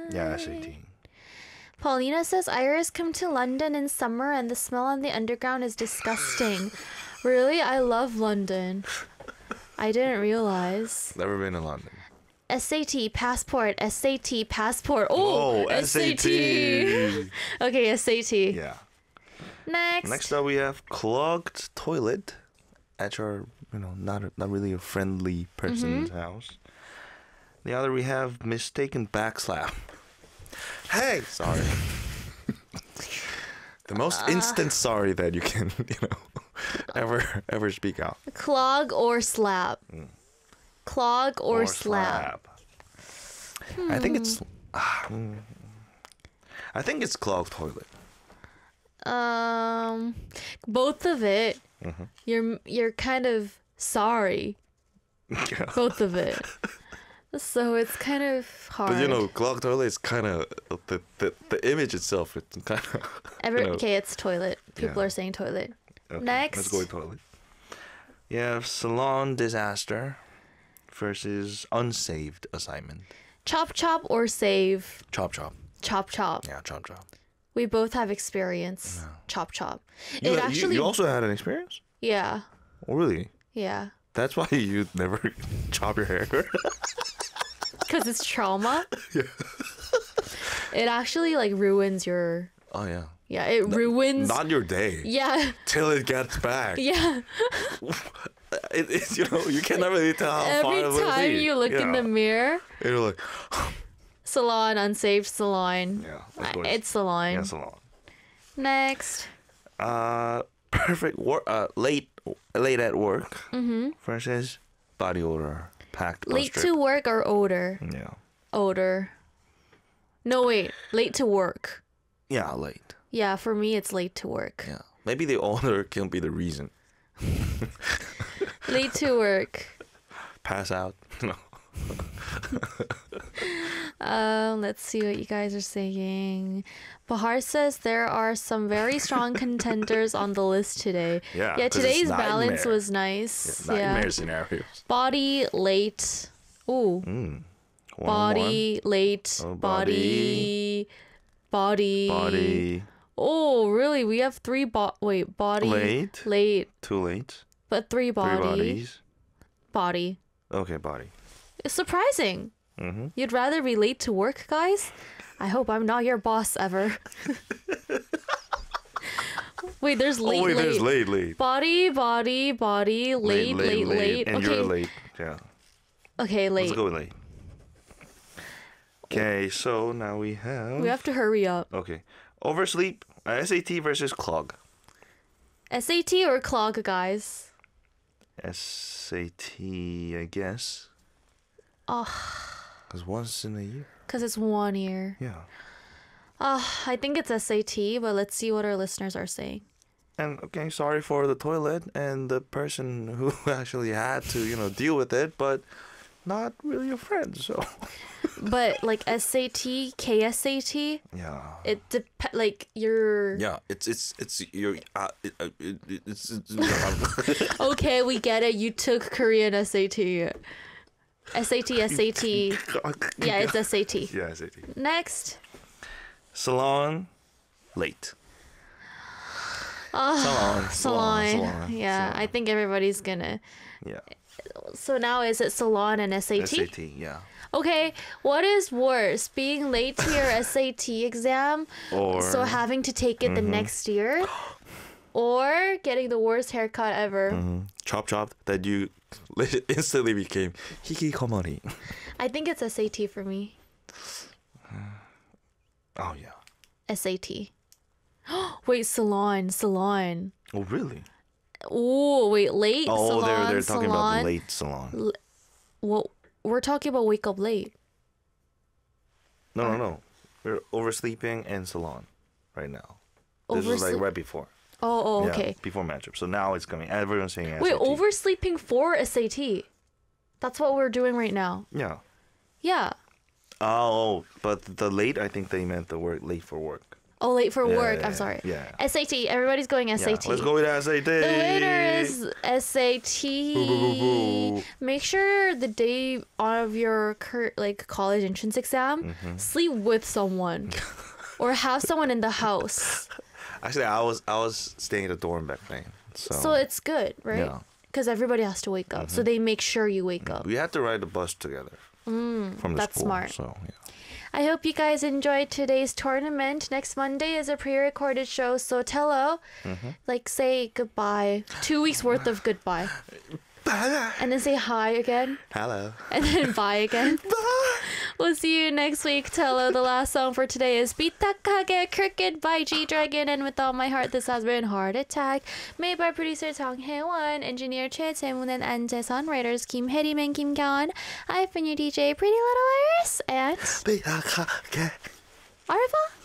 Yeah, SAT. Paulina says Iris come to London in summer and the smell on the underground is disgusting. Really? I love London. I didn't realize. Never been in London. SAT passport. SAT passport. Oh, SAT. Okay, SAT. Yeah. Next. Next up, we have clogged toilet at your, not really a friendly person's house. The other, we have mistaken backslap. Hey, sorry. The most instant sorry that you can, ever speak out. Clog or slap. Clog or slap. I think it's. I think it's clogged toilet. Both of it. You're kind of sorry. Yeah. Both of it. So it's kind of hard. But clogged toilet is kind of the image itself. It's kind of. Okay, it's toilet. People are saying toilet. Okay, Next. Let's go with toilet. You have salon disaster versus unsaved assignment. Chop chop or save? Chop chop. Chop chop. Yeah, chop chop. We both have experience. No. Chop chop. You also had an experience? Yeah. Oh, really? Yeah. That's why you never chop your hair? Because it's trauma. Yeah. It actually ruins your... Oh, yeah. Yeah, it ruins... Not your day. Yeah. Till it gets back. Yeah. It's you cannot really tell how far it will be. Every time you look in the mirror... You're like... Salon, unsaved salon. Yeah. It's salon. Yeah, salon. Next. Perfect work. Late at work versus body odor. Packed bus Late trip. to work or odor? Yeah. Odor. No, wait. Late to work. Yeah, late. Yeah, for me, it's late to work. Yeah. Maybe the odor can be the reason. Late to work. Pass out. No. Let's see what you guys are saying. Bahar says there are some very strong contenders on the list today. Yeah, today's balance was nice. Nightmare scenarios. Body, late. Ooh. Body, late. Oh, body. Body. Oh, really? We have three body. Late. Too late. But three body. 3 bodies. Body. Okay, body. It's surprising. You'd rather be late to work, guys? I hope I'm not your boss ever. Wait, there's late. There's late. Body, late. And okay. you're late. Yeah. Okay, late. Let's go with late. Okay, so now we have to hurry up. Okay. Oversleep, SAT versus clog. SAT or clog, guys? SAT, I guess. Because once in a year. Because it's 1 year. Yeah. I think it's SAT, but let's see what our listeners are saying. And okay, sorry for the toilet and the person who actually had to, deal with it, but not really a friend, so. But SAT, KSAT. Yeah. It your. Yeah, it's your it's. Okay, we get it. You took Korean SAT. SAT. Yeah, it's SAT. Yeah, SAT. Next. Salon, late. Salon. Yeah, I think everybody's gonna. Yeah. So now is it salon and SAT? SAT, yeah. Okay, what is worse, being late to your SAT exam, or so having to take it the next year, or getting the worst haircut ever? Chop that you instantly became hikikomori. I think it's SAT for me. Oh yeah. SAT. Wait, salon. Oh really? Oh wait, late. Oh, salon, they're talking salon. about the late salon. Well, we're talking about wake up late. No. We're oversleeping and salon right now. This was right before. Oh, yeah, okay. Before matchup. So now it's coming. Everyone's saying SAT. Wait, oversleeping for SAT. That's what we're doing right now. Yeah. Yeah. Oh, but the late, I think they meant the word late for work. Oh, late for Yeah, work. yeah, I'm sorry. yeah. SAT. Everybody's going SAT. Yeah, let's go with SAT. The winner is SAT. Boo, boo, boo, boo. Make sure the day of your college entrance exam, Mm-hmm. sleep with someone, or have someone in the house. Actually, I was staying at a dorm back then. So it's good, right? Yeah. Mm-hmm. Because everybody has to wake up, so they make sure you wake up. We had to ride the bus together from the that's school. smart. So yeah. I hope you guys enjoyed today's tournament. Next Monday is a pre-recorded show, so hello, say goodbye. 2 weeks worth of goodbye, and then say hi again, Hello. and then bye again. We'll see you next week. Hello. The last song for today is Bitakage Cricket by G-Dragon, and with all my heart, this has been Heart Attack, made by producer Song Hae-won, engineer Choi Tae-moon and Jae-sun, writers Kim Hae-rim and Kim Kyung. I've been your DJ, Pretty Little Iris, and Bitakage. au revoir.